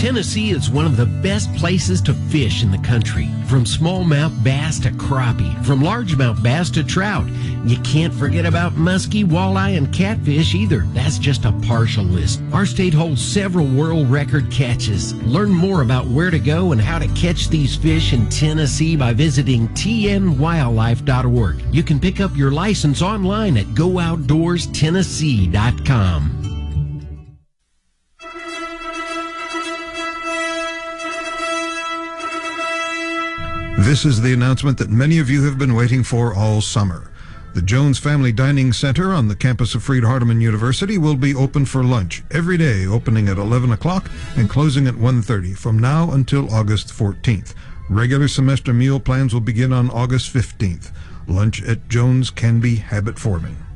Tennessee is one of the best places to fish in the country. From smallmouth bass to crappie, from largemouth bass to trout. You can't forget about muskie, walleye, and catfish either. That's just a partial list. Our state holds several world record catches. Learn more about where to go and how to catch these fish in Tennessee by visiting tnwildlife.org. You can pick up your license online at GoOutdoorsTennessee.com. This is the announcement that many of you have been waiting for all summer. The Jones Family Dining Center on the campus of Freed-Hardeman University will be open for lunch every day, opening at 11 o'clock and closing at 1:30 from now until August 14th. Regular semester meal plans will begin on August 15th. Lunch at Jones can be habit-forming.